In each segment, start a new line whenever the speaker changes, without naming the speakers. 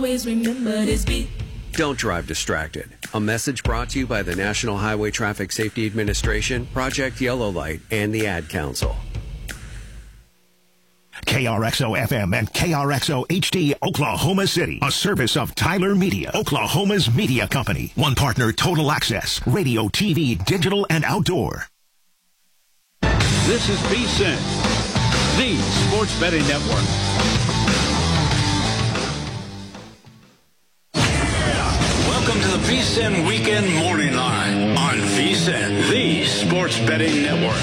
Always remember this beat.
Don't drive distracted. A message brought to you by the National Highway Traffic Safety Administration, Project Yellow Light, and the Ad Council.
KRXO FM and KRXO HD, Oklahoma City. A service of Tyler Media, Oklahoma's media company. One partner, Total Access, radio, TV, digital, and outdoor.
This is VSiN, the sports betting network. Welcome to the VSiN Weekend Morning Line on VSiN, the sports betting network.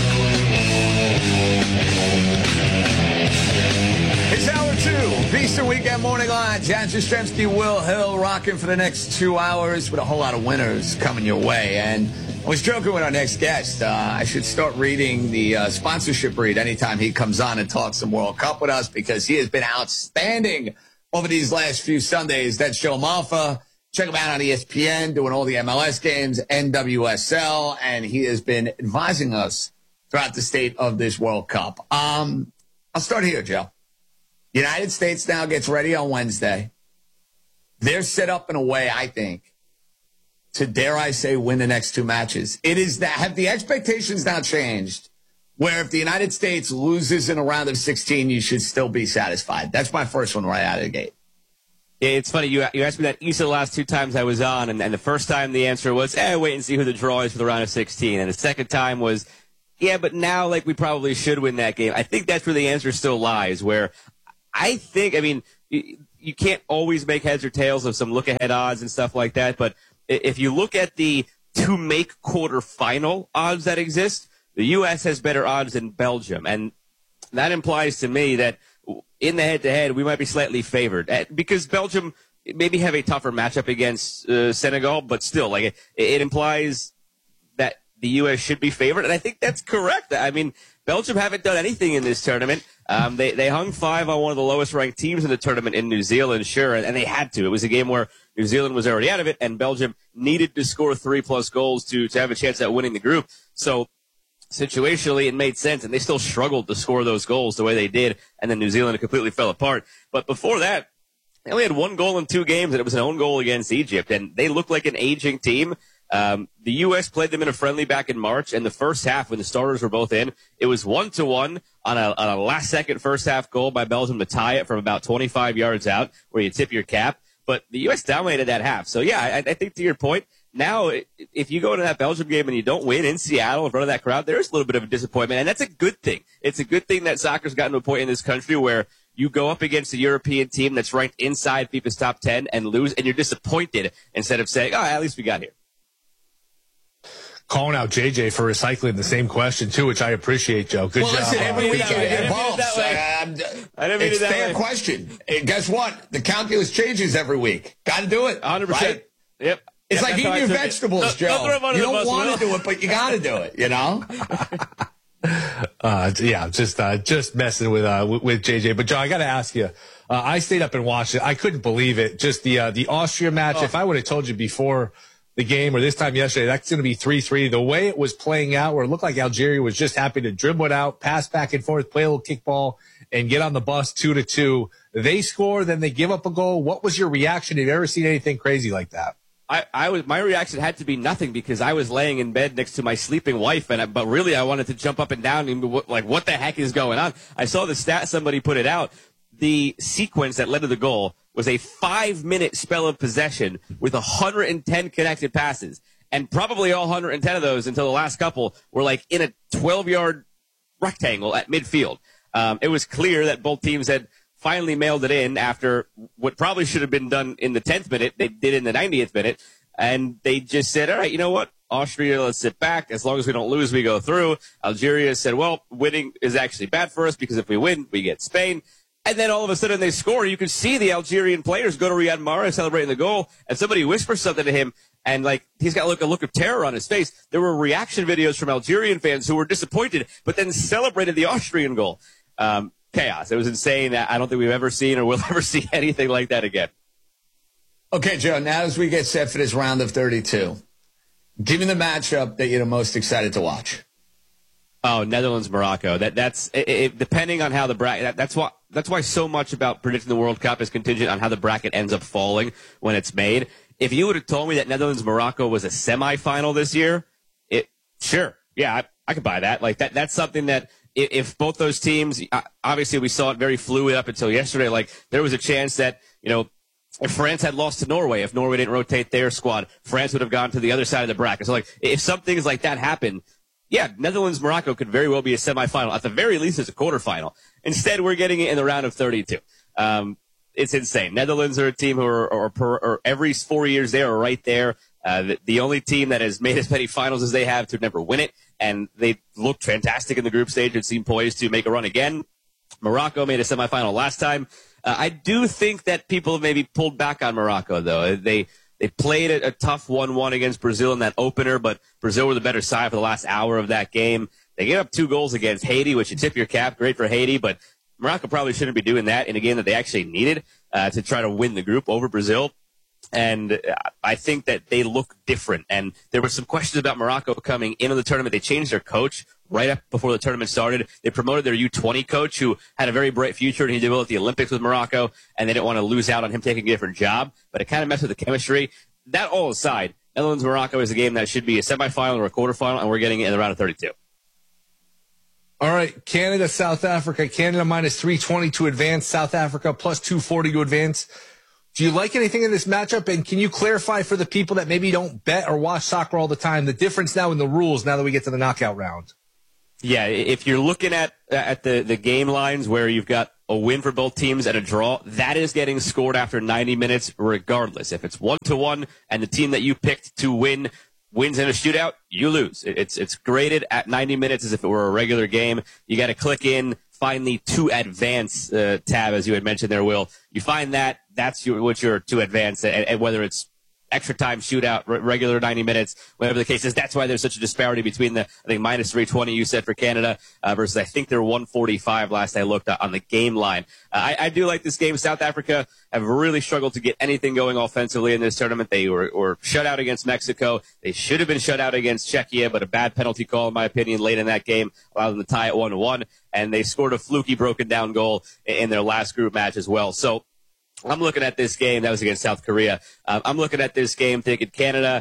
It's hour two, VSiN Weekend Morning Line. John Jastrzemski, Will Hill, rocking for the next 2 hours with a whole lot of winners coming your way. And I was joking with our next guest. I should start reading the sponsorship read anytime he comes on and talks some World Cup with us, because he has been outstanding over these last few Sundays. That's Joe Malfa. Check him out on ESPN, doing all the MLS games, NWSL, and he has been advising us throughout the state of this World Cup. I'll start here, Joe. United States now gets ready on Wednesday. They're set up in a way, I think, to, dare I say, win the next two matches. It is that, have the expectations now changed, where if the United States loses in a round of 16, you should still be satisfied? That's my first one right out of the gate.
It's funny, you asked me that each of the last two times I was on, and the first time the answer was, wait and see who the draw is for the round of 16. And the second time was, but now, we probably should win that game. I think that's where the answer still lies, where I think, you can't always make heads or tails of some look-ahead odds and stuff like that, but if you look at the to-make quarterfinal odds that exist, the U.S. has better odds than Belgium, and that implies to me that in the head-to-head, we might be slightly favored because Belgium maybe have a tougher matchup against Senegal, but still, it implies that the U.S. should be favored, and I think that's correct. Belgium haven't done anything in this tournament. They hung 5 on one of the lowest-ranked teams in the tournament in New Zealand, sure, and they had to. It was a game where New Zealand was already out of it, and Belgium needed to score 3+ goals to have a chance at winning the group. So situationally, it made sense, and they still struggled to score those goals the way they did, and then New Zealand completely fell apart. But before that, they only had 1 goal in 2 games, and it was an own goal against Egypt, and they looked like an aging team. The U.S. played them in a friendly back in March, and the first half, when the starters were both in, it was 1-1 on a last-second first-half goal by Belgium to tie it from about 25 yards out, where you tip your cap. But the U.S. dominated that half. So, I think to your point, now, if you go into that Belgium game and you don't win in Seattle in front of that crowd, there's a little bit of a disappointment, and that's a good thing. It's a good thing that soccer's gotten to a point in this country where you go up against a European team that's ranked inside FIFA's top 10 and lose, and you're disappointed instead of saying, at least we got here.
Calling out JJ for recycling the same question, too, which I appreciate, Joe. Good job.
Listen, every week it evolves. It's a fair question. And guess what? The calculus changes every week. Got to do it.
100%.
Right?
Yep.
It's like eating your vegetables, Joe. You don't want to do it, but you got to do it,
Just messing with JJ. But, Joe, I got to ask you, I stayed up and watched it. I couldn't believe it. Just the Austria match. If I would have told you before the game or this time yesterday, that's going to be 3-3. The way it was playing out, where it looked like Algeria was just happy to dribble it out, pass back and forth, play a little kickball, and get on the bus 2-2. They score, then they give up a goal. What was your reaction? Have you ever seen anything crazy like that?
My reaction had to be nothing, because I was laying in bed next to my sleeping wife, but really I wanted to jump up and down and what the heck is going on? I saw the stat, somebody put it out. The sequence that led to the goal was a 5-minute spell of possession with 110 connected passes. And probably all 110 of those, until the last couple, were in a 12-yard rectangle at midfield. It was clear that both teams had finally mailed it in after what probably should have been done in the 10th minute. They did in the 90th minute. And they just said, all right, you know what? Austria, let's sit back. As long as we don't lose, we go through. Algeria said, well, winning is actually bad for us, because if we win, we get Spain. And then all of a sudden they score. You could see the Algerian players go to Riyad Mahrez celebrating the goal, and somebody whispers something to him, and he's got a look of terror on his face. There were reaction videos from Algerian fans who were disappointed, but then celebrated the Austrian goal. Chaos. It was insane. I don't think we've ever seen or will ever see anything like that again.
Okay, Joe, now as we get set for this round of 32, give me the matchup that you're the most excited to watch.
Oh, Netherlands, Morocco. That's depending on how the bracket. That's what that's why so much about predicting the World Cup is contingent on how the bracket ends up falling when it's made. If you would have told me that Netherlands-Morocco was a semifinal this year, sure. Yeah, I could buy that. Like that's something that if both those teams, obviously we saw it very fluid up until yesterday. Like there was a chance that, if France had lost to Norway, if Norway didn't rotate their squad, France would have gone to the other side of the bracket. So like if some things like that happen, yeah, Netherlands-Morocco could very well be a semifinal. At the very least, it's a quarterfinal. Instead, we're getting it in the round of 32. It's insane. Netherlands are a team who are every 4 years they are right there. The only team that has made as many finals as they have to never win it, and they looked fantastic in the group stage and seem poised to make a run again. Morocco made a semifinal last time. I do think that people have maybe pulled back on Morocco, though. They played a tough 1-1 against Brazil in that opener, but Brazil were the better side for the last hour of that game. They gave up 2 goals against Haiti, which you tip your cap. Great for Haiti, but Morocco probably shouldn't be doing that in a game that they actually needed to try to win the group over Brazil. And I think that they look different. And there were some questions about Morocco coming into the tournament. They changed their coach right up before the tournament started. They promoted their U20 coach, who had a very bright future, and he did well at the Olympics with Morocco, and they didn't want to lose out on him taking a different job. But it kind of messed with the chemistry. That all aside, Netherlands-Morocco is a game that should be a semifinal or a quarterfinal, and we're getting it in the round of 32.
All right, Canada, South Africa. Canada minus 320 to advance. South Africa plus 240 to advance. Do you like anything in this matchup? And can you clarify for the people that maybe don't bet or watch soccer all the time, the difference now in the rules now that we get to the knockout round?
Yeah, if you're looking at the game lines where you've got a win for both teams and a draw, that is getting scored after 90 minutes regardless. If it's 1-1 and the team that you picked to win wins in a shootout, you lose. It's graded at 90 minutes as if it were a regular game. You got to click in, find the to advance tab, as you had mentioned there, Will. You find that, that's what you're to advance, and whether it's extra time shootout, regular 90 minutes, whatever the case is. That's why there's such a disparity between the, I think, minus 320 you said for Canada versus I think they're 145 last I looked on the game line. I do like this game. South Africa have really struggled to get anything going offensively in this tournament. They were shut out against Mexico. They should have been shut out against Czechia, but a bad penalty call, in my opinion, late in that game allowed them to tie at 1-1. And they scored a fluky broken down goal in their last group match as well. So I'm looking at this game. That was against South Korea. I'm looking at this game thinking Canada,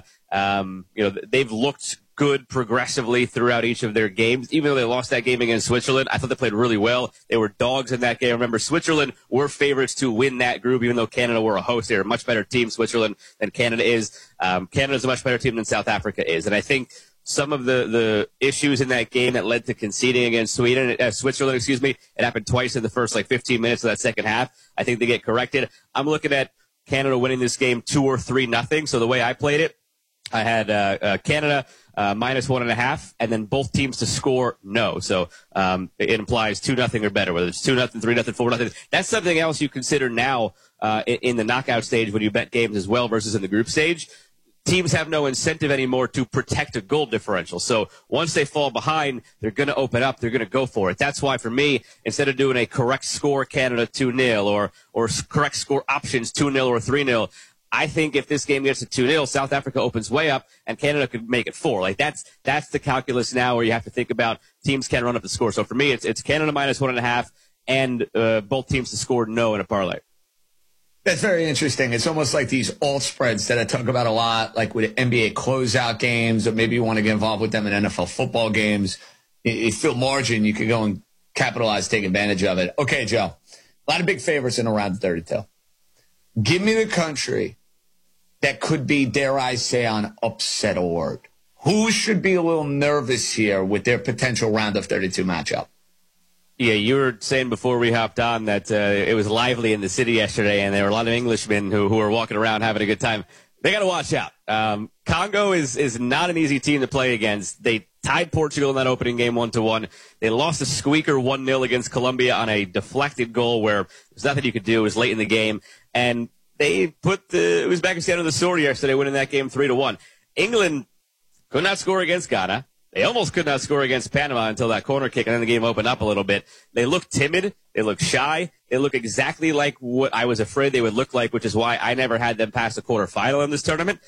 they've looked good progressively throughout each of their games. Even though they lost that game against Switzerland, I thought they played really well. They were dogs in that game. Remember, Switzerland were favorites to win that group, even though Canada were a host. They're a much better team, Switzerland, than Canada is. Canada's a much better team than South Africa is. And I think some of the issues in that game that led to conceding against Switzerland, it happened twice in the first 15 minutes of that second half. I think they get corrected. I'm looking at Canada winning this game 2 or 3-0. So the way I played it, I had Canada minus 1.5, and then both teams to score no. So it implies 2-0 or better, whether it's 2-0, 3-0, 4-0. That's something else you consider now in the knockout stage when you bet games as well versus in the group stage. Teams have no incentive anymore to protect a goal differential. So once they fall behind, they're going to open up. They're going to go for it. That's why, for me, instead of doing a correct score Canada 2-0 or correct score options 2-0 or 3-0, I think if this game gets to 2-0, South Africa opens way up and Canada could make it 4. That's the calculus now where you have to think about teams can run up the score. So for me, it's Canada minus 1.5 and both teams to score no in a parlay.
That's very interesting. It's almost like these alt spreads that I talk about a lot, like with NBA closeout games, or maybe you want to get involved with them in NFL football games. You feel margin, you could go and capitalize, take advantage of it. Okay, Joe, a lot of big favorites in around 32. Give me the country that could be, dare I say, on upset alert. Who should be a little nervous here with their potential round of 32 matchup?
Yeah, you were saying before we hopped on that it was lively in the city yesterday, and there were a lot of Englishmen who were walking around having a good time. They got to watch out. Congo is not an easy team to play against. They tied Portugal in that opening game 1-1. They lost a squeaker 1-0 against Colombia on a deflected goal where there's nothing you could do. It was late in the game, and they put the Uzbekistan on the sword yesterday, winning that game 3-1. England could not score against Ghana. They almost could not score against Panama until that corner kick, and then the game opened up a little bit. They look timid. They look shy. They look exactly like what I was afraid they would look like, which is why I never had them past the quarterfinal in this tournament.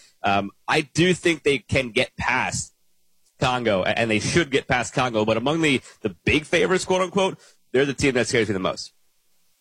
I do think they can get past Congo, and they should get past Congo. But among the big favorites, quote-unquote, they're the team that scares me the most.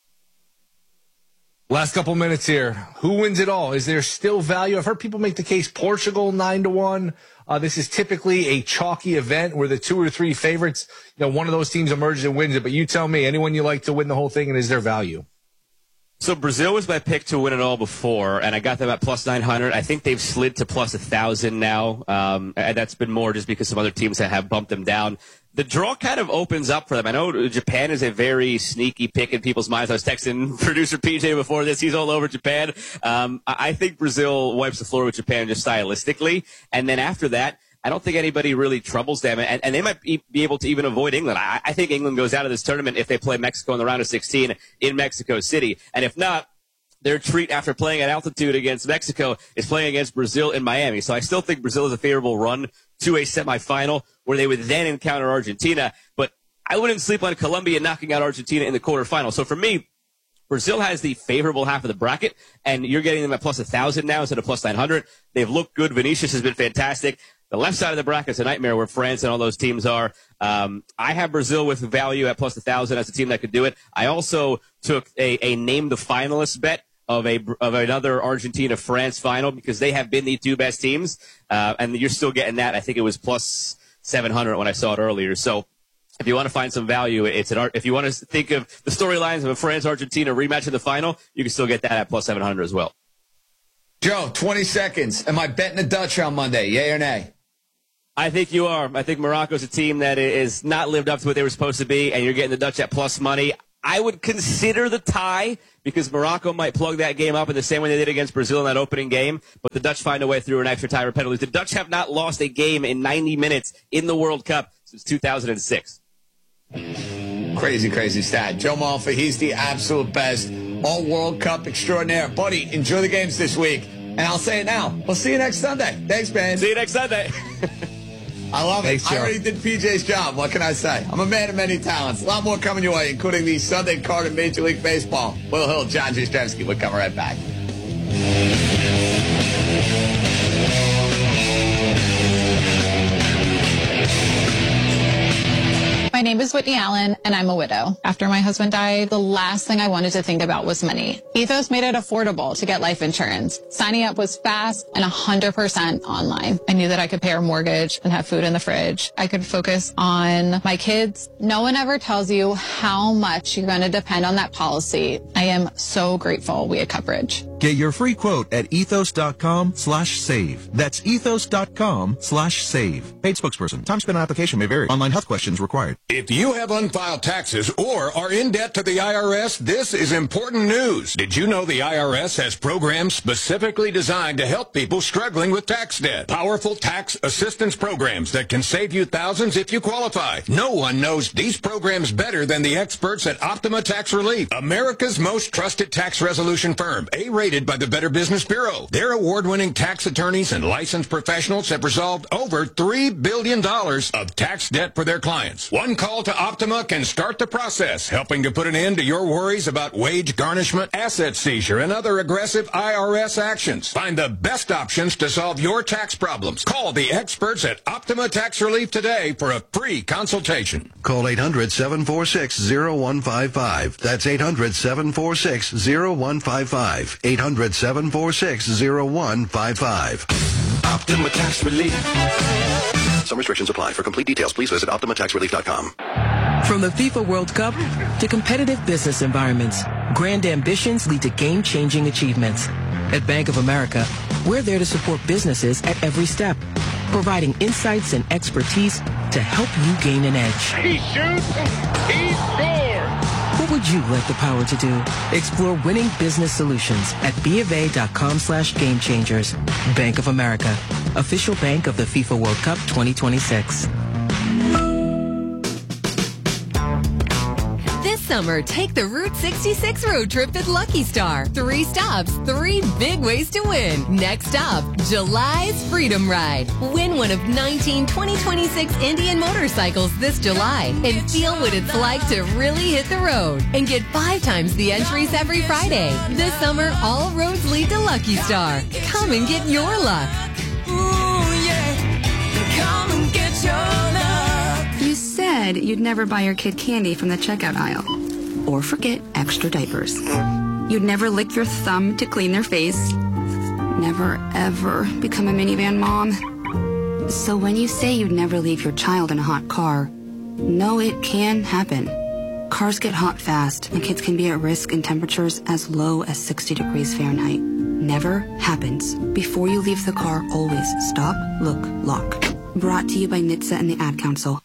Last couple minutes here. Who wins it all? Is there still value? I've heard people make the case Portugal 9-1. This is typically a chalky event where the 2 or 3 favorites, one of those teams emerges and wins it. But you tell me, anyone you like to win the whole thing, and is there value?
So Brazil was my pick to win it all before, and I got them at plus 900. I think they've slid to plus 1,000 now, and that's been more just because some other teams have bumped them down. The draw kind of opens up for them. I know Japan is a very sneaky pick in people's minds. I was texting producer PJ before this. He's all over Japan. I think Brazil wipes the floor with Japan just stylistically. And then after that, I don't think anybody really troubles them. And they might be able to even avoid England. I think England goes out of this tournament if they play Mexico in the round of 16 in Mexico City. And if not, their treat after playing at altitude against Mexico is playing against Brazil in Miami. So I still think Brazil is a favorable run to a semifinal where they would then encounter Argentina. But I wouldn't sleep on Colombia knocking out Argentina in the quarterfinal. So for me, Brazil has the favorable half of the bracket, and you're getting them at plus 1,000 now instead of plus 900. They've looked good. Vinicius has been fantastic. The left side of the bracket is a nightmare where France and all those teams are. I have Brazil with value at plus 1,000 as a team that could do it. I also took a name the finalists bet of another Argentina-France final because they have been the 2 best teams, and you're still getting that. I think it was plus 700 when I saw it earlier. So if you want to find some value, if you want to think of the storylines of a France-Argentina rematch in the final, you can still get that at plus 700 as well.
Joe, 20 seconds. Am I betting the Dutch on Monday, yay or nay?
I think you are. I think Morocco's a team that is not lived up to what they were supposed to be, and you're getting the Dutch at plus money. I would consider the tie because Morocco might plug that game up in the same way they did against Brazil in that opening game, but the Dutch find a way through an extra time or penalties. The Dutch have not lost a game in 90 minutes in the World Cup since 2006.
Crazy, crazy stat. Joe Malfa, he's the absolute best. All World Cup extraordinaire. Buddy, enjoy the games this week. And I'll say it now. We'll see you next Sunday. Thanks, man.
See you next Sunday.
I love it.
Thanks,
I already did PJ's job. What can I say? I'm a man of many talents. A lot more coming your way, including the Sunday card in Major League Baseball. Will Hill, John Jastrzemski. We'll come right back.
My name is Whitney Allen, and I'm a widow. After my husband died, the last thing I wanted to think about was money. Ethos made it affordable to get life insurance. Signing up was fast and 100% online. I knew that I could pay our mortgage and have food in the fridge. I could focus on my kids. No one ever tells you how much you're going to depend on that policy. I am so grateful we had coverage.
Get your free quote at ethos.com/save. That's ethos.com/save. Paid spokesperson. Time spent on application may vary. Online health questions required.
If you have unfiled taxes or are in debt to the IRS, this is important news. Did you know the IRS has programs specifically designed to help people struggling with tax debt? Powerful tax assistance programs that can save you thousands if you qualify. No one knows these programs better than the experts at Optima Tax Relief, America's most trusted tax resolution firm, A-rated by the Better Business Bureau. Their award-winning tax attorneys and licensed professionals have resolved over $3 billion of tax debt for their clients. One call to Optima can start the process, helping to put an end to your worries about wage garnishment, asset seizure, and other aggressive IRS actions. Find the best options to solve your tax problems. Call the experts at Optima Tax Relief today for a free consultation.
Call 800-746-0155. That's 800-746-0155. 800-746-0155.
Optima Tax Relief.
Some restrictions apply. For complete details, please visit OptimaTaxRelief.com.
From the FIFA World Cup to competitive business environments, grand ambitions lead to game-changing achievements. At Bank of America, we're there to support businesses at every step, providing insights and expertise to help you gain an edge.
He shoots, he scores!
What would you like the power to do? Explore winning business solutions at BofA.com/gamechangers. Bank of America, official bank of the FIFA World Cup 2026.
This summer, take the Route 66 road trip at Lucky Star. 3 stops, 3 big ways to win. Next up, July's Freedom Ride. Win one of 19 2026 Indian motorcycles this July and feel what it's like to really hit the road. And get 5 times the entries every Friday. This summer, all roads lead to Lucky Star. Come and get your luck.
Ooh, yeah. Come and get your luck.
You said you'd never buy your kid candy from the checkout aisle. Or forget extra diapers. You'd never lick your thumb to clean their face. Never, ever become a minivan mom. So when you say you'd never leave your child in a hot car, no, it can happen. Cars get hot fast, and kids can be at risk in temperatures as low as 60 degrees Fahrenheit. Never happens. Before you leave the car, always stop, look, lock. Brought to you by NHTSA and the Ad Council.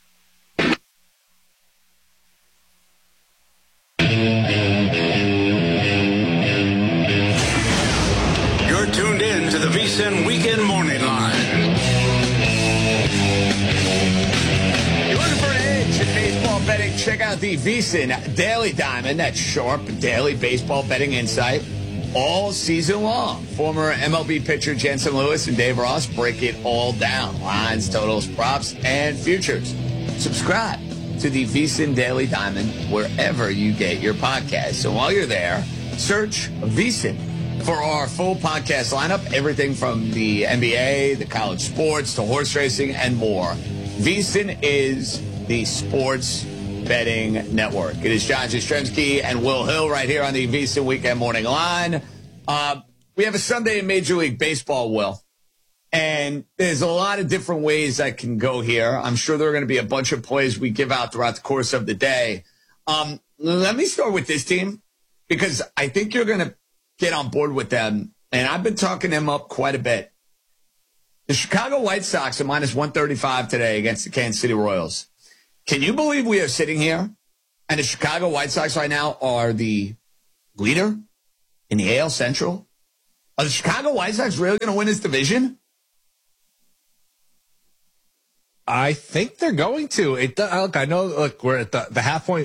You're tuned in to the VSiN Weekend Morning Line.
You're looking for an edge in baseball betting? Check out the VSiN Daily Diamond. That's sharp daily baseball betting insight all season long. Former MLB pitcher Jensen Lewis and Dave Ross break it all down. Lines, totals, props, and futures. Subscribe to the VSiN Daily Diamond wherever you get your podcasts. So while you're there, search VSiN for our full podcast lineup, everything from the NBA, the college sports, to horse racing, and more. VSiN is the sports betting network. It is John Jastrzemski and Will Hill right here on the VSiN Weekend Morning Line. We have a Sunday in Major League Baseball, Will, and there's a lot of different ways I can go here. I'm sure there are going to be a bunch of plays we give out throughout the course of the day. Let me start with this team because I think you're going to get on board with them, and I've been talking them up quite a bit. The Chicago White Sox are minus 135 today against the Kansas City Royals. Can you believe we are sitting here and the Chicago White Sox right now are the leader in the AL Central? Are the Chicago White Sox really going to win this division?
I think they're going to. Look, I know. Look, we're at the halfway,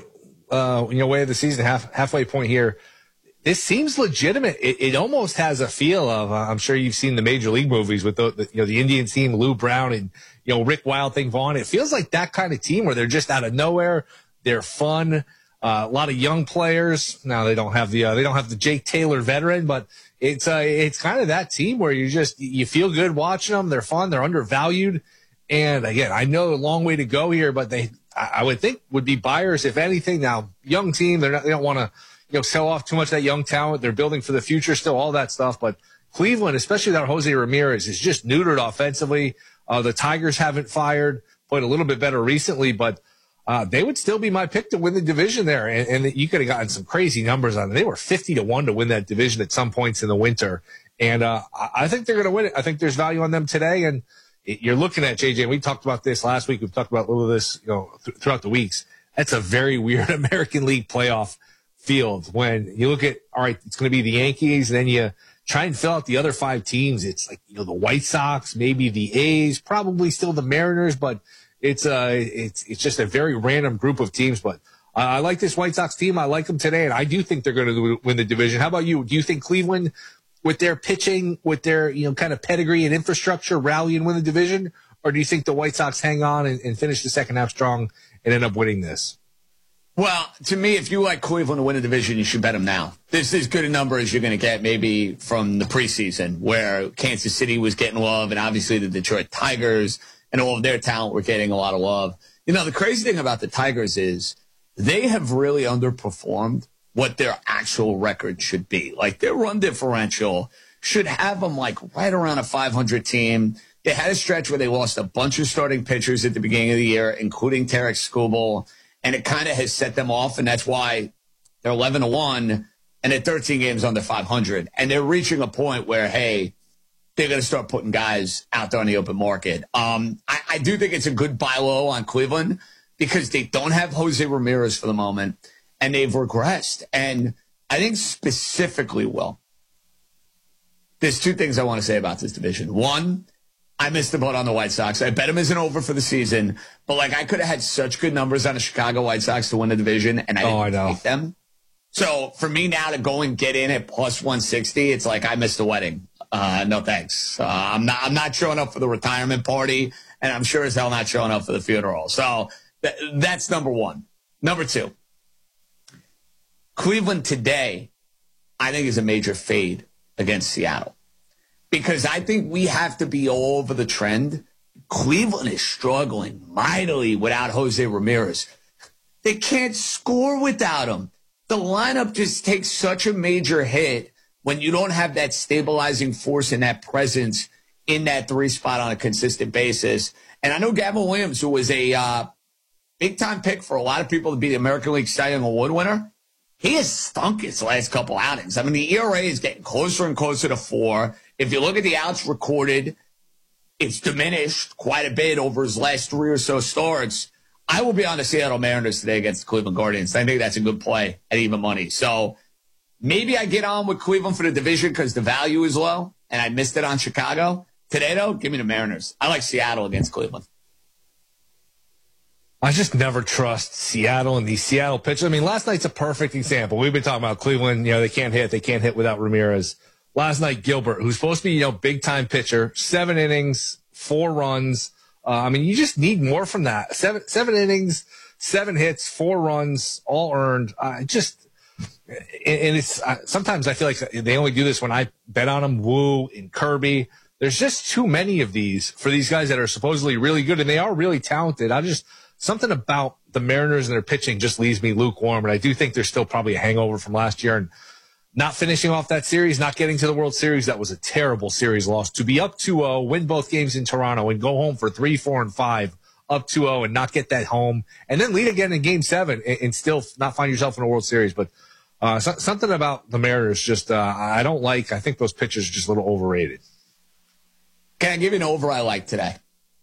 way of the season, halfway point here. This seems legitimate. It almost has a feel of. I'm sure you've seen the Major League movies with the Indian team, Lou Brown and Rick Wild Thing Vaughn. It feels like that kind of team where they're just out of nowhere. They're fun. A lot of young players. Now they don't have the Jake Taylor veteran, but it's kind of that team where you feel good watching them. They're fun. They're undervalued. And again, I know a long way to go here, but I would think would be buyers if anything. Now, young team, they don't want to sell off too much of that young talent. They're building for the future still, all that stuff. But Cleveland, especially that Jose Ramirez, is just neutered offensively. The Tigers haven't fired, played a little bit better recently, but they would still be my pick to win the division there. And you could have gotten some crazy numbers on them. They were 50-1 to win that division at some points in the winter. And I think they're going to win it. I think there's value on them today. And you're looking at, JJ, and we talked about this last week. We've talked about a little of this throughout the weeks. That's a very weird American League playoff field when you look at, all right, it's going to be the Yankees, and then you try and fill out the other 5 teams. It's like, the White Sox, maybe the A's, probably still the Mariners, but it's just a very random group of teams. But I like this White Sox team. I like them today, and I do think they're going to win the division. How about you? Do you think Cleveland, with their pitching, with their, kind of pedigree and infrastructure, rally and win the division? Or do you think the White Sox hang on and finish the second half strong and end up winning this?
Well, to me, if you like Cleveland to win a division, you should bet them now. This is as good a number as you're going to get maybe from the preseason where Kansas City was getting love and obviously the Detroit Tigers and all of their talent were getting a lot of love. The crazy thing about the Tigers is they have really underperformed what their actual record should be. Like their run differential should have them like right around a 500 team. They had a stretch where they lost a bunch of starting pitchers at the beginning of the year, including Tarek Skubal. And it kind of has set them off, and that's why they're 11-1, and they're 13 games under 500. And they're reaching a point where, hey, they're going to start putting guys out there on the open market. I do think it's a good buy low on Cleveland because they don't have Jose Ramirez for the moment, and they've regressed. And I think specifically, Will, there's 2 things I want to say about this division. One, I missed the boat on the White Sox. I bet them isn't over for the season, but I could have had such good numbers on the Chicago White Sox to win the division, and I didn't take them. So for me now to go and get in at plus 160, it's like I missed the wedding. No thanks. I'm not showing up for the retirement party, and I'm sure as hell not showing up for the funeral. So that's number one. Number 2, Cleveland today, I think, is a major fade against Seattle. Because I think we have to be all over the trend. Cleveland is struggling mightily without Jose Ramirez. They can't score without him. the lineup just takes such a major hit when you don't have that stabilizing force and that presence in that 3 spot on a consistent basis. And I know Gavin Williams, who was a big-time pick for a lot of people to be the American League Cy Young Award winner, he has stunk his last couple outings. I mean, the ERA is getting closer and closer to 4. If you look at the outs recorded, it's diminished quite a bit over his last 3 or so starts. I will be on the Seattle Mariners today against the Cleveland Guardians. I think that's a good play at even money. So maybe I get on with Cleveland for the division because the value is low, and I missed it on Chicago. Today, though, give me the Mariners. I like Seattle against Cleveland.
I just never trust Seattle and these Seattle pitchers. I mean, last night's a perfect example. We've been talking about Cleveland. They can't hit. They can't hit without Ramirez. Last night, Gilbert, who's supposed to be, big-time pitcher, 7 innings, 4 runs. I mean, you just need more from that. 7 innings, 7 hits, 4 runs, all earned. Sometimes I feel like they only do this when I bet on them, Wu and Kirby. There's just too many of these for these guys that are supposedly really good, and they are really talented. Something about the Mariners and their pitching just leaves me lukewarm, and I do think there's still probably a hangover from last year and not finishing off that series, not getting to the World Series. That was a terrible series loss. To be up 2-0, win both games in Toronto, and go home for 3, 4, and 5, up 2-0, and not get that home, and then lead again in Game 7 and still not find yourself in a World Series. But something about the Mariners just I don't like. I think those pitchers are just a little overrated.
Can I give you an over I like today?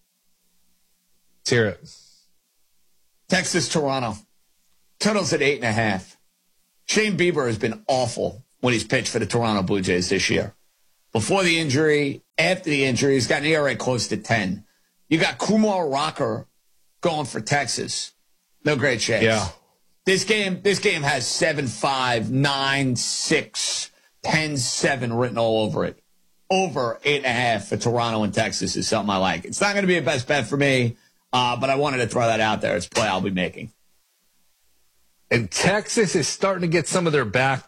Let's hear it.
Texas, Toronto. Total's at 8.5. Shane Bieber has been awful when he's pitched for the Toronto Blue Jays this year. Before the injury, after the injury, he's got an ERA close to 10. You got Kumar Rocker going for Texas. No great shakes.
Yeah.
This game has 7-5, 9-6, 10-7 written all over it. Over 8.5 for Toronto and Texas is something I like. It's not going to be a best bet for me, but I wanted to throw that out there. It's a play I'll be making.
And Texas is starting to get some of their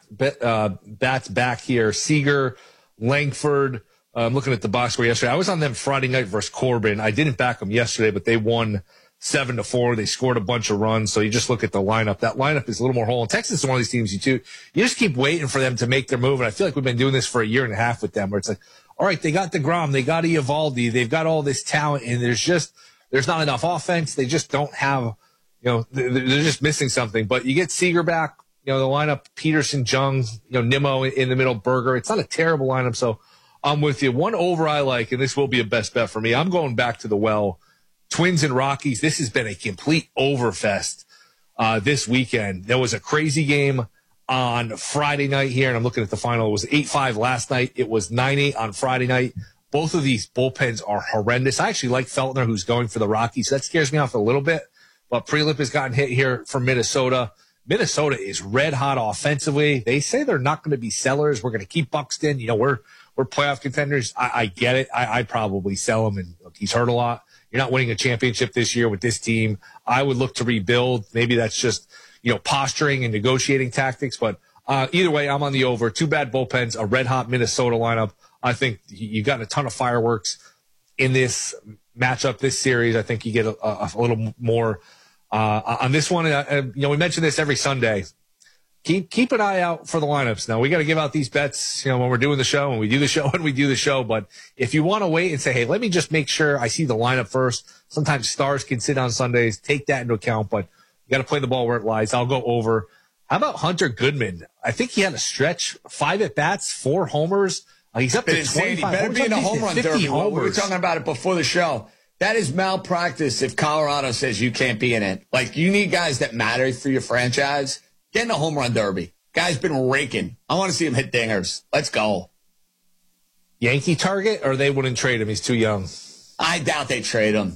bats back here. Seager, Langford. I'm looking at the box score yesterday. I was on them Friday night versus Corbin. I didn't back them yesterday, but they won 7-4. They scored a bunch of runs. So you just look at the lineup. That lineup is a little more whole. And Texas is one of these teams you just keep waiting for them to make their move. And I feel like we've been doing this for a year and a half with them, where it's like, all right, they got DeGrom, they got Eovaldi, they've got all this talent, and there's not enough offense. They just don't have, they're just missing something. But you get Seager back, the lineup, Peterson, Jung, Nimmo in the middle, Berger. It's not a terrible lineup. So I'm with you. One over I like, and this will be a best bet for me. I'm going back to the well. Twins and Rockies. This has been a complete overfest this weekend. There was a crazy game on Friday night here, and I'm looking at the final. It was 8-5 last night. It was 9-8 on Friday night. Both of these bullpens are horrendous. I actually like Feltner, who's going for the Rockies. So that scares me off a little bit. But Prelip has gotten hit here from Minnesota. Minnesota is red hot offensively. They say they're not going to be sellers. We're going to keep Buxton. We're playoff contenders. I get it. I'd probably sell him, and look, he's hurt a lot. You're not winning a championship this year with this team. I would look to rebuild. Maybe that's just, posturing and negotiating tactics. But either way, I'm on the over. 2 bad bullpens, a red-hot Minnesota lineup. I think you got a ton of fireworks in this matchup, this series. I think you get a little more on this one. We mention this every Sunday. Keep an eye out for the lineups. Now, we got to give out these bets, when we're doing the show, and we do the show when we do the show. But if you want to wait and say, hey, let me just make sure I see the lineup first. Sometimes stars can sit on Sundays. Take that into account, but you got to play the ball where it lies. I'll go over. How about Hunter Goodman? I think he had a stretch, 5 at-bats, 4 homers. He's up to 25.
He better be in a home run derby. We were talking about it before the show. That is malpractice if Colorado says you can't be in it. Like, you need guys that matter for your franchise. Get in a home run derby. Guy's been raking. I want to see him hit dingers. Let's go.
Yankee target, or they wouldn't trade him? He's too young.
I doubt they trade him.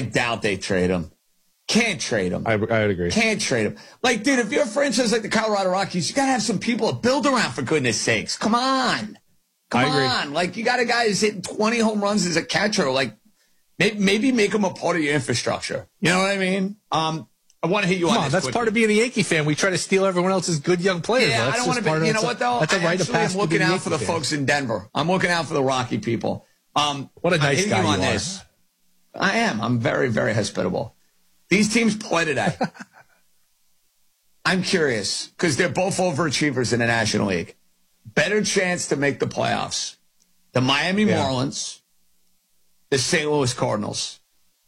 Can't trade him.
I would agree.
Can't trade him. Like, dude, if you're a franchise like the Colorado Rockies, you got to have some people to build around, for goodness sakes. Come on. Come on. Like, you got a guy who's hitting 20 home runs as a catcher. Like, maybe make him a part of your infrastructure. You know what I mean? I want to hit you on this.
That's part of being a Yankee fan. We try to steal everyone else's good young players.
Yeah, I don't want to be. You know what, though?
That's a rite of passage.
I'm looking out for the folks in Denver. I'm looking out for the Rocky people.
What a nice guy you are.
I am. I'm very, very hospitable. These teams play today. I'm curious, because they're both overachievers in the National League. Better chance to make the playoffs. The Miami Marlins, the St. Louis Cardinals.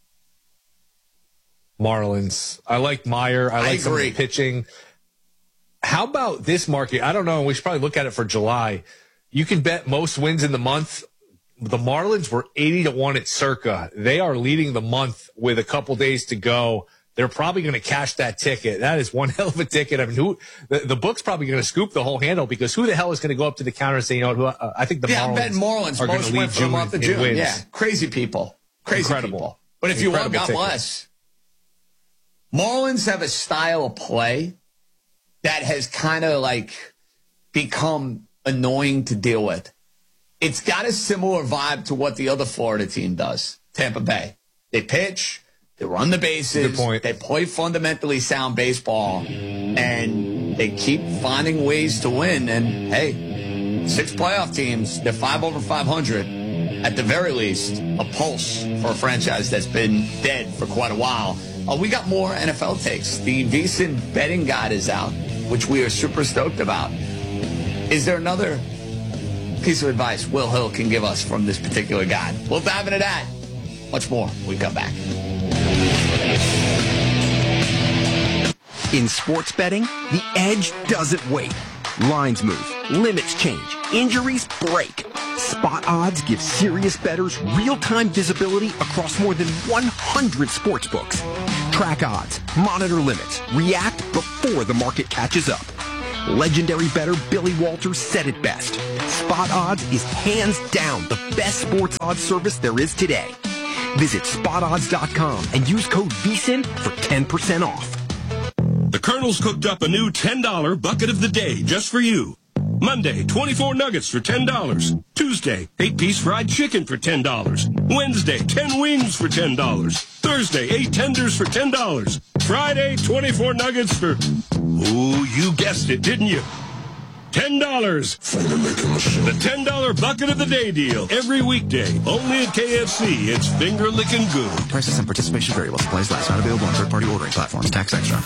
Marlins. I like Meyer. I like some of the pitching. How about this market? I don't know. We should probably look at it for July. You can bet most wins in the month. The Marlins were 80-1 at Circa. They are leading the month with a couple days to go. They're probably going to cash that ticket. That is one hell of a ticket. I mean, the book's probably going to scoop the whole handle, because who the hell is going to go up to the counter and say, you know, I think the Marlins
I'm betting Marlins
are going
most
to lead
went for the month of June.
wins.
Yeah, crazy people. Crazy
Incredible.
people. But if you want, God bless. Marlins have a style of play that has kind of like become annoying to deal with. It's got a similar vibe to what the other Florida team does, Tampa Bay. They pitch, they run the bases, they play fundamentally sound baseball, and they keep finding ways to win. And, hey, 6 playoff teams, they're 5 over 500. At the very least, a pulse for a franchise that's been dead for quite a while. We got more NFL takes. The VSiN betting guide is out, which we are super stoked about. Is there another piece of advice Will Hill can give us from this particular guide? We'll dive into that. Much more when we come back.
In sports betting, the edge doesn't wait. Lines move, limits change, injuries break. Spot Odds gives serious bettors real-time visibility across more than 100 sports books. Track odds, monitor limits, react before the market catches up. Legendary bettor Billy Walters said it best. Spot Odds is hands down the best sports odds service there is today. Visit spotodds.com and use code VSiN for 10% off.
The Colonel's cooked up a new $10 bucket of the day just for you. Monday, 24 nuggets for $10. Tuesday, 8-piece fried chicken for $10. Wednesday, 10 wings for $10. Thursday, 8 tenders for $10. Friday, 24 nuggets for, ooh, you guessed it, didn't you? $10. The $10 bucket of the day deal. Every weekday. Only at KFC. It's finger licking good.
Prices and participation vary while supplies last. Not available on third-party ordering platforms. Tax extra.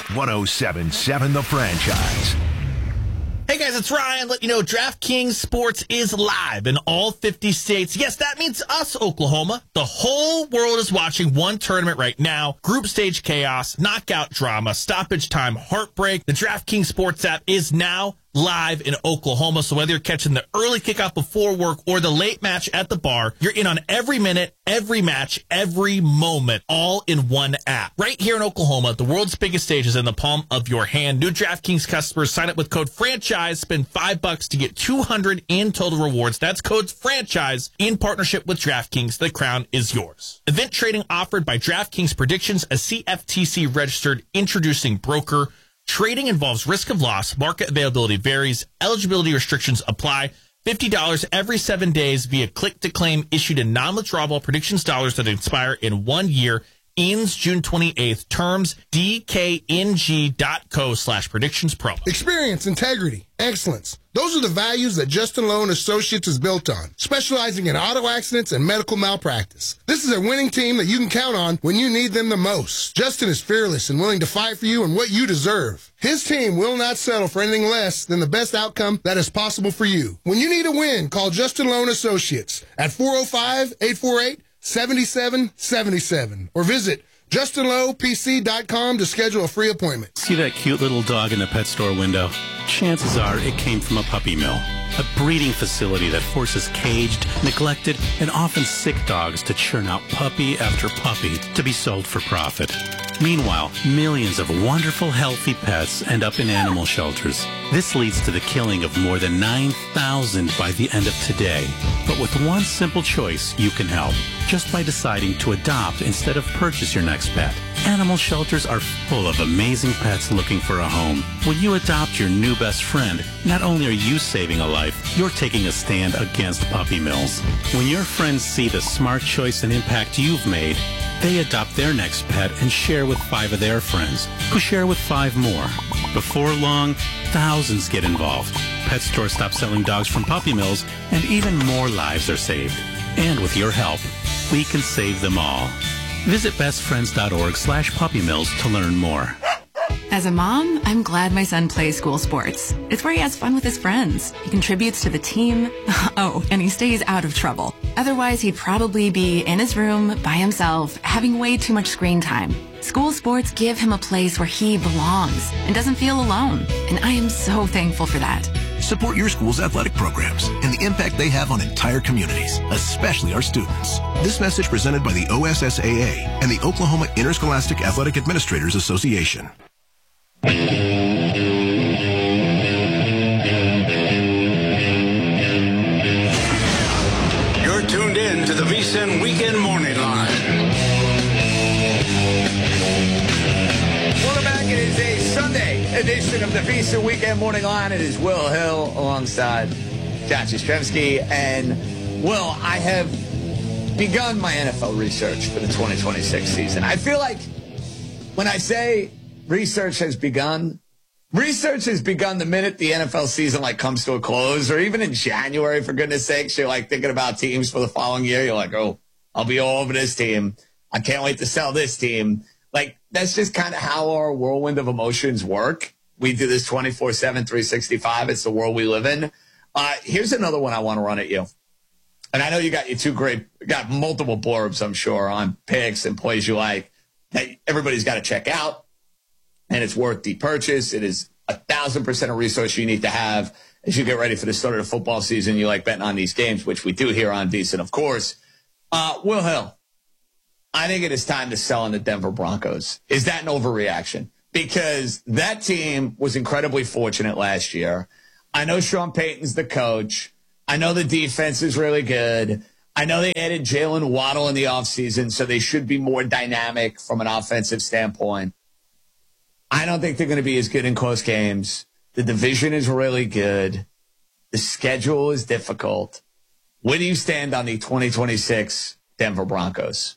107.7 The Franchise.
Hey guys, it's Ryan. Let you know DraftKings Sports is live in all 50 states. Yes, that means us, Oklahoma. The whole world is watching one tournament right now. Group stage chaos, knockout drama, stoppage time, heartbreak. The DraftKings Sports app is now live in Oklahoma. So whether you're catching the early kickoff before work or the late match at the bar, you're in on every minute, every match, every moment, all in one app. Right here in Oklahoma, the world's biggest stage is in the palm of your hand. New DraftKings customers sign up with code FRANCHISE, spend $5 to get $200 in total rewards. That's code FRANCHISE in partnership with DraftKings. The crown is yours. Event trading offered by DraftKings Predictions, a CFTC registered introducing broker. Trading involves risk of loss. Market availability varies. Eligibility restrictions apply. $50 every 7 days via click-to-claim issued in non-withdrawable predictions dollars that expire in 1 year. Ends June 28th. Terms dkng.co/predictionspromo.
Experience, integrity, excellence. Those are the values that Justin Lowe & Associates is built on, specializing in auto accidents and medical malpractice. This is a winning team that you can count on when you need them the most. Justin is fearless and willing to fight for you and what you deserve. His team will not settle for anything less than the best outcome that is possible for you. When you need a win, call Justin Lowe & Associates at 405-848-7777 or visit JustinLowePC.com to schedule a free appointment.
See that cute little dog in the pet store window? Chances are it came from a puppy mill, a breeding facility that forces caged, neglected, and often sick dogs to churn out puppy after puppy to be sold for profit. Meanwhile, millions of wonderful, healthy pets end up in animal shelters. This leads to the killing of more than 9,000 by the end of today. But with one simple choice, you can help, just by deciding to adopt instead of purchase your next pet. Animal shelters are full of amazing pets looking for a home. When you adopt your new best friend, not only are you saving a life, you're taking a stand against puppy mills. When your friends see the smart choice and impact you've made, they adopt their next pet and share with 5 of their friends, who share with 5 more. Before long, thousands get involved. Pet stores stop selling dogs from puppy mills, and even more lives are saved. And with your help, we can save them all. Visit bestfriends.org/puppymills to learn more.
As a mom, I'm glad my son plays school sports. It's where he has fun with his friends. He contributes to the team. Oh, and he stays out of trouble. Otherwise, he'd probably be in his room by himself, having way too much screen time. School sports give him a place where he belongs and doesn't feel alone. And I am so thankful for that.
Support your school's athletic programs and the impact they have on entire communities, especially our students. This message presented by the OSSAA and the Oklahoma Interscholastic Athletic Administrators Association.
You're tuned in to the VSiN Weekend Morning Line.
Welcome back. It is a Sunday edition of the VSiN Weekend Morning Line. It is Will Hill alongside John Jastrzemski. And, Will, I have begun my NFL research for the 2026 season. I feel like when I say research has begun the minute the NFL season comes to a close, or even in January, for goodness sakes, you're thinking about teams for the following year. You're like, oh, I'll be all over this team. I can't wait to sell this team. That's just kind of how our whirlwind of emotions work. We do this 24/7, 365. It's the world we live in. Here's another one I want to run at you. And I know you got got multiple blurbs, I'm sure, on picks and plays you like that everybody's got to check out. And it's worth the purchase. It is 1,000% a resource you need to have as you get ready for the start of the football season. You like betting on these games, which we do here on VSiN, of course. Will Hill, I think it is time to sell on the Denver Broncos. Is that an overreaction? Because that team was incredibly fortunate last year. I know Sean Payton's the coach. I know the defense is really good. I know they added Jalen Waddle in the offseason, so they should be more dynamic from an offensive standpoint. I don't think they're going to be as good in close games. The division is really good. The schedule is difficult. Where do you stand on the 2026 Denver Broncos?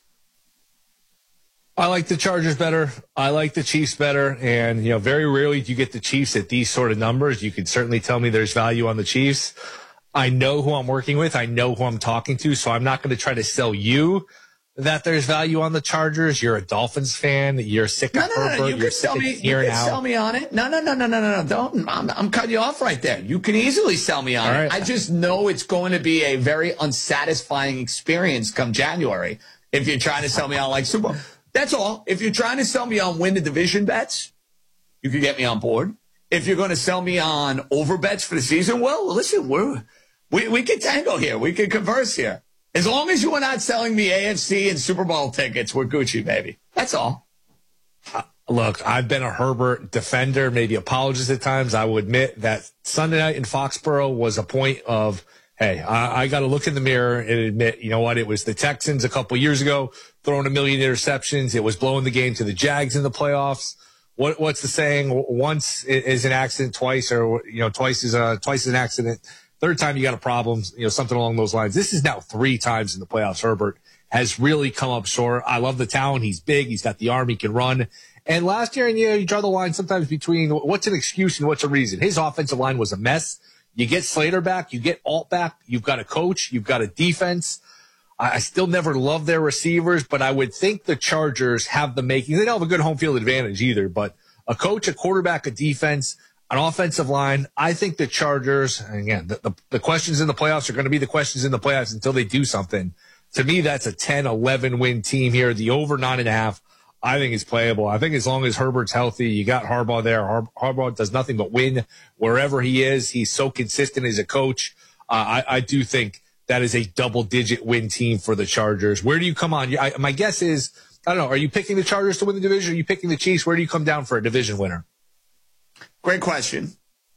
I like the Chargers better. I like the Chiefs better. And, very rarely do you get the Chiefs at these sort of numbers. You can certainly tell me there's value on the Chiefs. I know who I'm working with. I know who I'm talking to. So I'm not going to try to sell you that there's value on the Chargers. You're a Dolphins fan. You're sick of Herbert.
You can sell me on it. No. Don't. I'm cutting you off right there. You can easily sell me on it. I just know it's going to be a very unsatisfying experience come January if you're trying to sell me on Super Bowl. That's all. If you're trying to sell me on win the division bets, you can get me on board. If you're going to sell me on over bets for the season, well, listen, we can tango here. We can converse here. As long as you are not selling me AFC and Super Bowl tickets, we're Gucci, baby. That's all.
Look, I've been a Herbert defender, maybe apologist at times. I will admit that Sunday night in Foxborough was a point of, hey, I got to look in the mirror and admit, you know what? It was the Texans a couple years ago throwing 1 million interceptions. It was blowing the game to the Jags in the playoffs. What's the saying? Once is an accident, twice twice is an accident. Third time you got a problem, something along those lines. This is now 3 times in the playoffs. Herbert has really come up short. I love the talent. He's big. He's got the arm. He can run. And last year, you draw the line sometimes between what's an excuse and what's a reason. His offensive line was a mess. You get Slater back. You get Alt back. You've got a coach. You've got a defense. I still never loved their receivers, but I would think the Chargers have the makings. They don't have a good home field advantage either, but a coach, a quarterback, a defense, an offensive line. I think the Chargers, again, the questions in the playoffs are going to be the questions in the playoffs until they do something. To me, that's a 10-11 win team here. The over 9.5, I think is playable. I think as long as Herbert's healthy, you got Harbaugh there. Harbaugh does nothing but win wherever he is. He's so consistent as a coach. I do think that is a double-digit win team for the Chargers. Where do you come on? My guess is, I don't know, are you picking the Chargers to win the division? Are you picking the Chiefs? Where do you come down for a division winner?
Great question.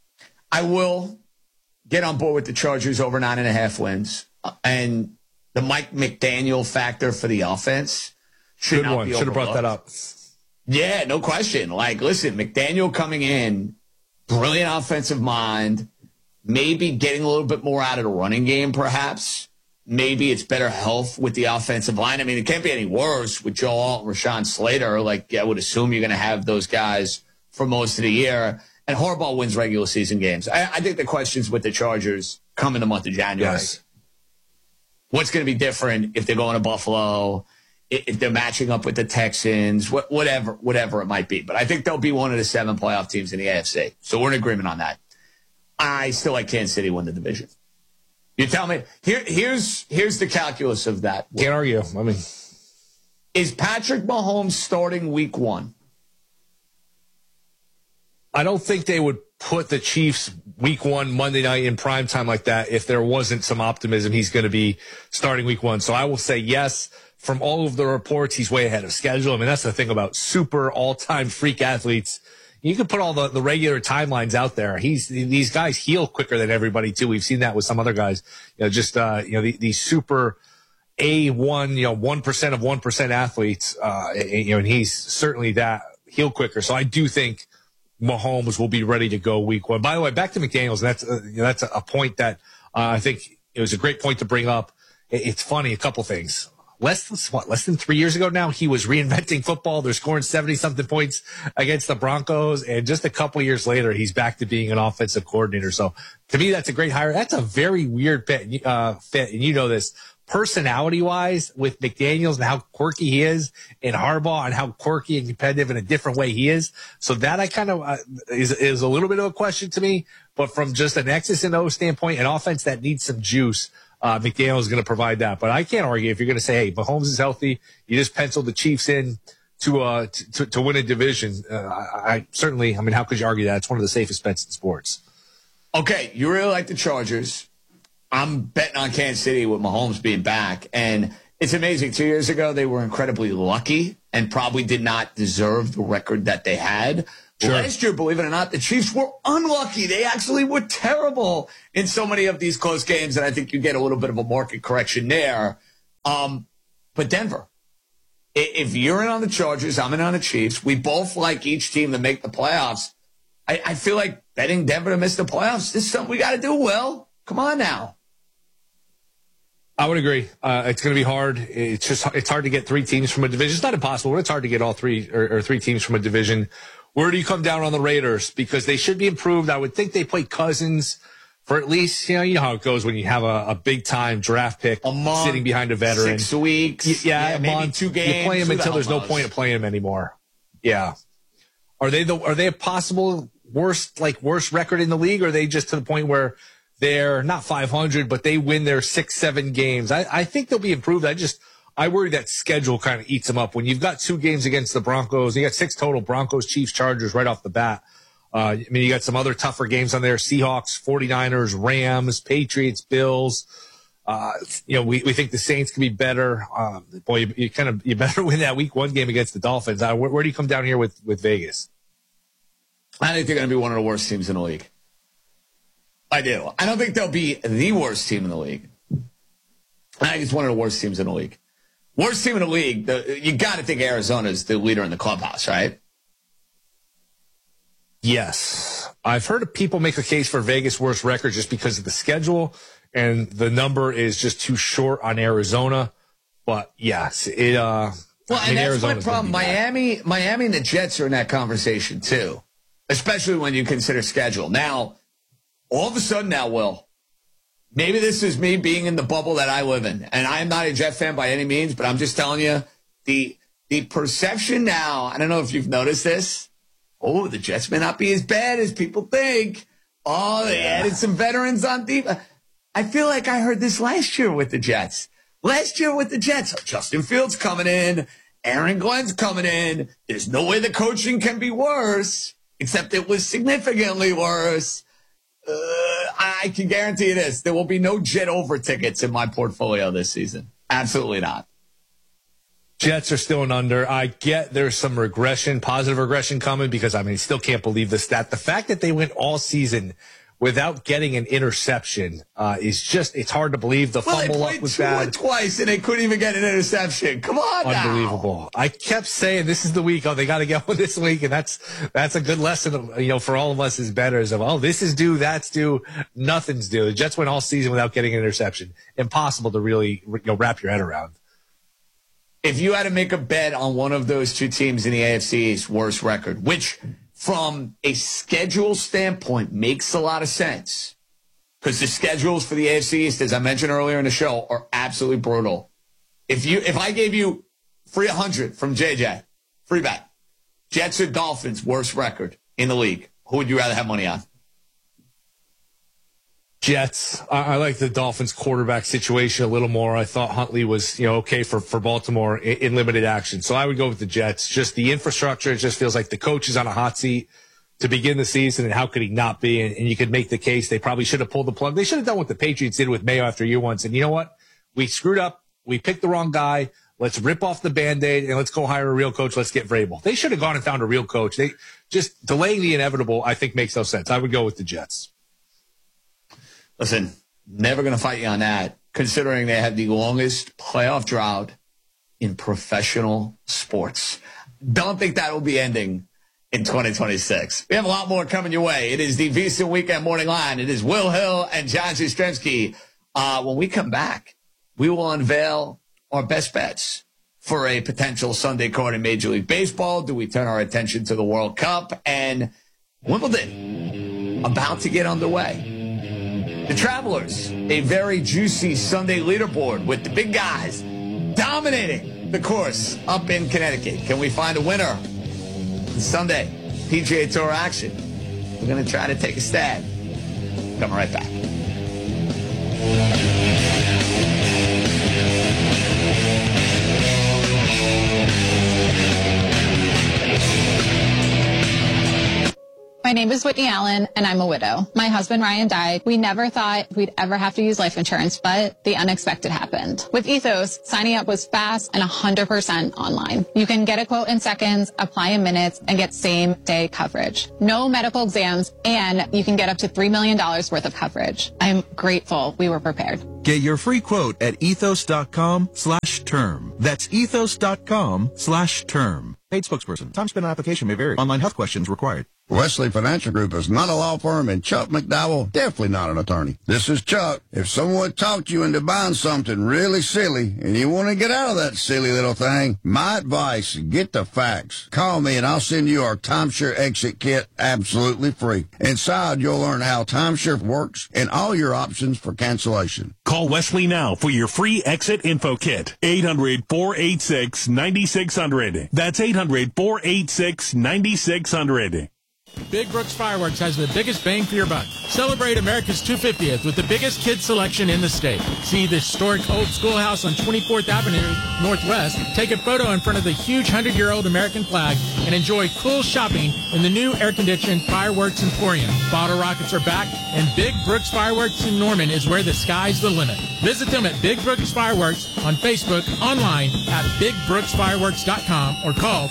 I will get on board with the Chargers over 9.5 wins. And the Mike McDaniel factor for the offense should not be overlooked. Should have brought that up. Yeah, no question. Listen, McDaniel coming in, brilliant offensive mind, maybe getting a little bit more out of the running game, perhaps. Maybe it's better health with the offensive line. I mean, it can't be any worse with Joe Alt and Rashawn Slater. I would assume you're going to have those guys for most of the year. And Harbaugh wins regular season games. I think the questions with the Chargers come in the month of January. Yes. What's going to be different if they're going to Buffalo? if they're matching up with the Texans, whatever it might be. But I think they'll be one of the 7 playoff teams in the AFC. So we're in agreement on that. I still like Kansas City win the division. You tell me, here's the calculus of that.
Can't argue. I mean,
is Patrick Mahomes starting week 1?
I don't think they would put the Chiefs week 1 Monday night in prime time like that if there wasn't some optimism he's going to be starting week 1. So I will say yes. From all of the reports, he's way ahead of schedule. I mean, that's the thing about super all-time freak athletes. You can put all the regular timelines out there. These guys heal quicker than everybody too. We've seen that with some other guys. These super A1, 1% of 1% athletes. And he's certainly that heal quicker. So I do think Mahomes will be ready to go week 1. By the way, back to McDaniels. That's a point that I think it was a great point to bring up. It's funny, a couple things. Less than 3 years ago now, he was reinventing football. They're scoring 70-something points against the Broncos. And just a couple years later, he's back to being an offensive coordinator. So to me, that's a great hire. That's a very weird fit. And you know this. Personality-wise, with McDaniels and how quirky he is, and Harbaugh and how quirky and competitive in a different way he is. So that I kind of is a little bit of a question to me. But from just an X's and O standpoint, an offense that needs some juice, McDaniel is going to provide that. But I can't argue if you're going to say, hey, Mahomes is healthy. You just penciled the Chiefs in to win a division. I mean, how could you argue that? It's one of the safest bets in sports.
Okay, you really like the Chargers. I'm betting on Kansas City with Mahomes being back. And it's amazing. 2 years ago, they were incredibly lucky and probably did not deserve the record that they had. Sure. Last year, believe it or not, the Chiefs were unlucky. They actually were terrible in so many of these close games, and I think you get a little bit of a market correction there. But Denver, if you're in on the Chargers, I'm in on the Chiefs. We both like each team to make the playoffs. I feel like betting Denver to miss the playoffs is something we got to do well. Come on now.
I would agree. It's going to be hard. It's hard to get 3 teams from a division. It's not impossible, but it's hard to get all 3 or 3 teams from a division. Where do you come down on the Raiders? Because they should be improved. I would think they play Cousins for at least, you know how it goes when you have a big-time draft pick sitting behind a veteran.
6 weeks.
Yeah, a
maybe
month.
2 games.
You play him until there's no point of playing him anymore. Yeah. Are they a possible worst record in the league, or are they just to the point where they're not 500, but they win their 6-7 games? I think they'll be improved. I worry that schedule kind of eats them up. When you've got 2 games against the Broncos, you got 6 total, Broncos, Chiefs, Chargers right off the bat. I mean, you got some other tougher games on there, Seahawks, 49ers, Rams, Patriots, Bills. We think the Saints can be better. You better win that week 1 game against the Dolphins. Where do you come down here with Vegas?
I think they're going to be one of the worst teams in the league. I do. I don't think they'll be the worst team in the league. I think it's one of the worst teams in the league. Worst team in the league, you got to think Arizona's the leader in the clubhouse, right?
Yes. I've heard people make a case for Vegas' worst record just because of the schedule, and the number is just too short on Arizona. But, yes, that's
Arizona's my problem. Miami and the Jets are in that conversation, too, especially when you consider schedule. Now, all of a sudden now, Will, maybe this is me being in the bubble that I live in, and I am not a Jet fan by any means, but I'm just telling you, the perception now, I don't know if you've noticed this, the Jets may not be as bad as people think. They added some veterans on defense. I feel like I heard this last year with the Jets. Justin Fields coming in, Aaron Glenn's coming in. There's no way the coaching can be worse, except it was significantly worse. I can guarantee you this. There will be no Jet over tickets in my portfolio this season. Absolutely not.
Jets are still an under. I get there's some positive regression coming because, still can't believe the stat. The fact that they went all season without getting an interception is just, it's hard to believe. The fumble luck was bad.
Twice, and they couldn't even get an interception. Come on now.
Unbelievable. I kept saying this is the week. They got to get one this week, and that's a good lesson, for all of us as bettors of, this is due, that's due, nothing's due. The Jets went all season without getting an interception. Impossible to really wrap your head around.
If you had to make a bet on one of those 2 teams in the AFC's worst record, which from a schedule standpoint makes a lot of sense, because the schedules for the AFC East, as I mentioned earlier in the show, are absolutely brutal. If I gave you Free 100 from JJ. Free bet. Jets or Dolphins, worst record in the league. Who would you rather have money on?
Jets. I like the Dolphins quarterback situation a little more. I thought Huntley was, okay for Baltimore in limited action. So I would go with the Jets. Just the infrastructure, it just feels like the coach is on a hot seat to begin the season, and how could he not be? And you could make the case they probably should have pulled the plug. They should have done what the Patriots did with Mayo after year one. Said, you know what? We screwed up. We picked the wrong guy. Let's rip off the Band-Aid and let's go hire a real coach. Let's get Vrabel. They should have gone and found a real coach. They just delaying the inevitable, I think, makes no sense. I would go with the Jets.
Listen, never going to fight you on that, considering they had the longest playoff drought in professional sports. Don't think that will be ending in 2026. We have a lot more coming your way. It is the VSiN Weekend Morning Line. It is Will Hill and John Jastrzemski. When we come back, we will unveil our best bets for a potential Sunday card in Major League Baseball. Do we turn our attention to the World Cup? And Wimbledon about to get underway. The Travelers, a very juicy Sunday leaderboard with the big guys dominating the course up in Connecticut. Can we find a winner? Sunday, PGA Tour action. We're going to try to take a stab. Coming right back.
My name is Whitney Allen, and I'm a widow. My husband, Ryan, died. We never thought we'd ever have to use life insurance, but the unexpected happened. With Ethos, signing up was fast and 100% online. You can get a quote in seconds, apply in minutes, and get same-day coverage. No medical exams, and you can get up to $3 million worth of coverage. I'm grateful we were prepared.
Get your free quote at ethos.com/term. That's ethos.com/term. Paid spokesperson. Time spent on application may vary. Online health questions required.
Wesley Financial Group is not a law firm, and Chuck McDowell definitely not an attorney. This is Chuck. If someone talked you into buying something really silly and you want to get out of that silly little thing, my advice, get the facts. Call me and I'll send you our timeshare exit kit absolutely free. Inside, you'll learn how timeshare works and all your options for cancellation.
Call Wesley now for your free exit info kit. 800-486-9600. That's 800-486-9600.
Big Brooks Fireworks has the biggest bang for your buck. Celebrate America's 250th with the biggest kids selection in the state. See the historic old schoolhouse on 24th Avenue Northwest, take a photo in front of the huge 100-year-old American flag, and enjoy cool shopping in the new air-conditioned Fireworks Emporium. Bottle rockets are back, and Big Brooks Fireworks in Norman is where the sky's the limit. Visit them at Big Brooks Fireworks on Facebook, online at BigBrooksFireworks.com, or call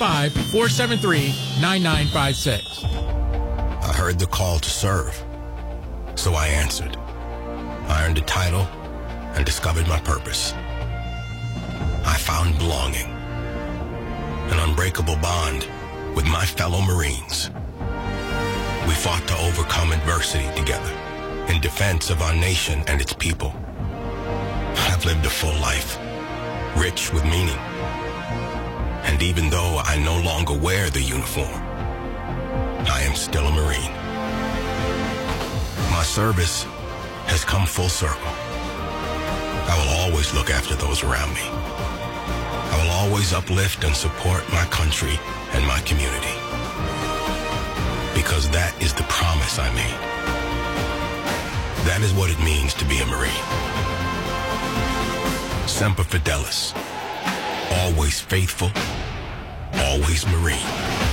405-473-9956.
I heard the call to serve, so I answered. I earned a title and discovered my purpose. I found belonging, an unbreakable bond with my fellow Marines. We fought to overcome adversity together in defense of our nation and its people. I've lived a full life, rich with meaning. And even though I no longer wear the uniform, I am still a Marine. My service has come full circle. I will always look after those around me. I will always uplift and support my country and my community. Because that is the promise I made. That is what it means to be a Marine. Semper Fidelis. Always faithful. Always Marine.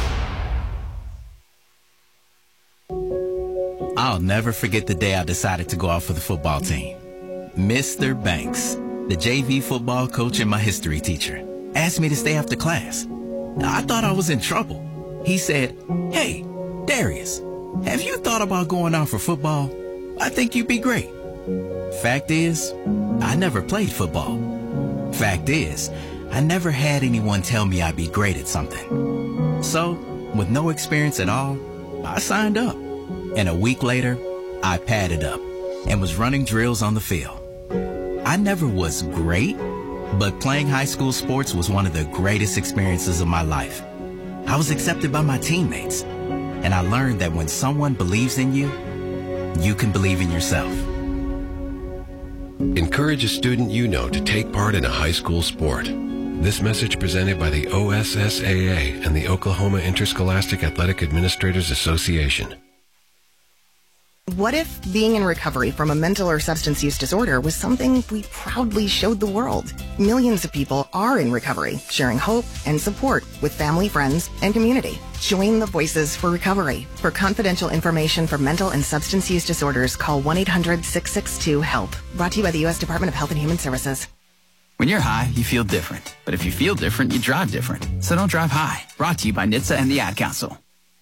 I'll never forget the day I decided to go out for the football team. Mr. Banks, the JV football coach and my history teacher, asked me to stay after class. I thought I was in trouble. He said, "Hey, Darius, have you thought about going out for football? I think you'd be great." Fact is, I never played football. Fact is, I never had anyone tell me I'd be great at something. So, with no experience at all, I signed up. And a week later, I padded up and was running drills on the field. I never was great, but playing high school sports was one of the greatest experiences of my life. I was accepted by my teammates, and I learned that when someone believes in you, you can believe in yourself.
Encourage a student you know to take part in a high school sport.
This message presented by the OSSAA and the Oklahoma Interscholastic Athletic Administrators Association.
What if being in recovery from a mental or substance use disorder was something we proudly showed the world? Millions of people are in recovery, sharing hope and support with family, friends, and community. Join the Voices for Recovery. For confidential information for mental and substance use disorders, call 1-800-662-HELP. Brought to you by the U.S. Department of Health and Human Services.
When you're high, you feel different. But if you feel different, you drive different. So don't drive high. Brought to you by NHTSA and the Ad Council.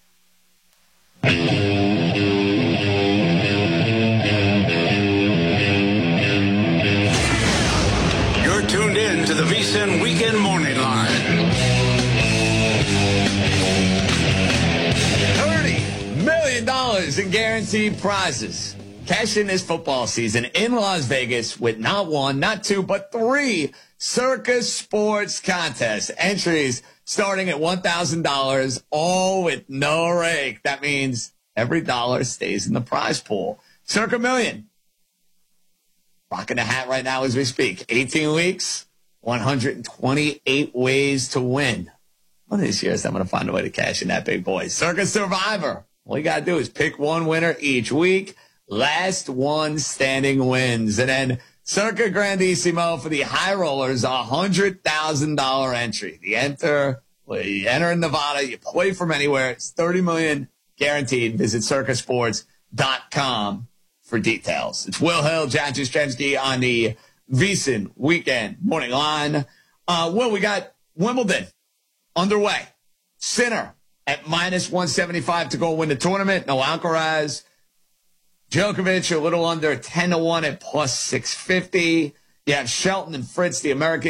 You're tuned in to the VSiN Weekend Morning Line.
$30 million in guaranteed prizes. Cash in this football season in Las Vegas with not one, not two, but three Circa Sports contests. Entries starting at $1,000, all with no rake. That means every dollar stays in the prize pool. Circa Million. Rocking the hat right now as we speak. 18 weeks, 128 ways to win. One of these years, I'm going to find a way to cash in that big boy. Circa Survivor. All you got to do is pick one winner each week. Last one standing wins. And then Circa Grandissimo for the high rollers, $100,000 entry. You enter in Nevada, you play from anywhere. It's $30 million guaranteed. Visit circasports.com for details. It's Will Hill, John Jastrzemski on the VSiN Weekend Morning Line. Will, we got Wimbledon underway. Sinner at -175 to go win the tournament. No Alcaraz. Djokovic a little under 10-1 at +650. You have Shelton and Fritz, the American.